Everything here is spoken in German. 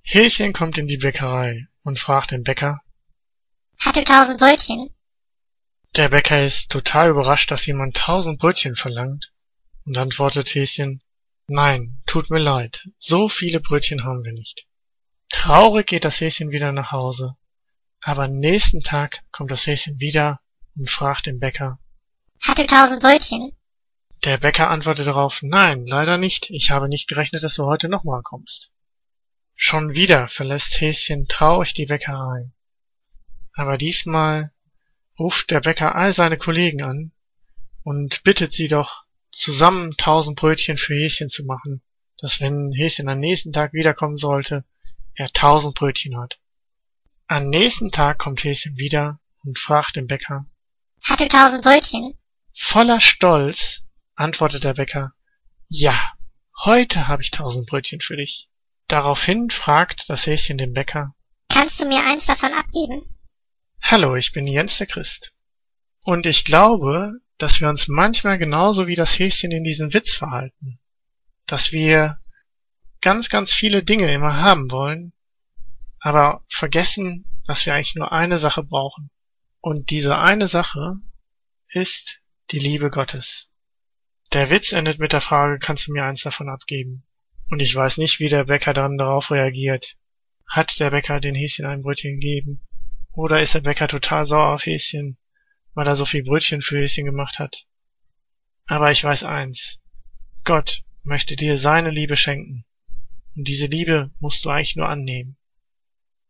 Häschen kommt in die Bäckerei und fragt den Bäcker. Hast du 1000 Brötchen? Der Bäcker ist total überrascht, dass jemand 1000 Brötchen verlangt, und antwortet Häschen, nein, tut mir leid, so viele Brötchen haben wir nicht. Traurig geht das Häschen wieder nach Hause, aber am nächsten Tag kommt das Häschen wieder und fragt den Bäcker. Hast du 1000 Brötchen? Der Bäcker antwortet darauf, nein, leider nicht, ich habe nicht gerechnet, dass du heute nochmal kommst. Schon wieder verlässt Häschen traurig die Bäckerei. Aber diesmal ruft der Bäcker all seine Kollegen an und bittet sie doch, zusammen 1000 Brötchen für Häschen zu machen, dass wenn Häschen am nächsten Tag wiederkommen sollte, er 1000 Brötchen hat. Am nächsten Tag kommt Häschen wieder und fragt den Bäcker. Hast du 1000 Brötchen? Voller Stolz antwortet der Bäcker, ja, heute habe ich 1000 Brötchen für dich. Daraufhin fragt das Häschen den Bäcker, kannst du mir eins davon abgeben? Hallo, ich bin Jens der Christ. Und ich glaube, dass wir uns manchmal genauso wie das Häschen in diesem Witz verhalten. Dass wir ganz, ganz viele Dinge immer haben wollen, aber vergessen, dass wir eigentlich nur eine Sache brauchen. Und diese eine Sache ist die Liebe Gottes. Der Witz endet mit der Frage, kannst du mir eins davon abgeben? Und ich weiß nicht, wie der Bäcker dann darauf reagiert. Hat der Bäcker den Häschen ein Brötchen gegeben? Oder ist der Bäcker total sauer auf Häschen, weil er so viel Brötchen für Häschen gemacht hat? Aber ich weiß eins. Gott möchte dir seine Liebe schenken. Und diese Liebe musst du eigentlich nur annehmen.